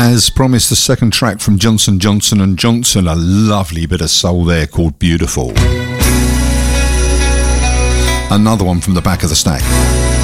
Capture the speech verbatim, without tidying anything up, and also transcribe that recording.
As promised, the second track from Johnson Johnson and Johnson, a lovely bit of soul there called Beautiful. Another one from the back of the stack.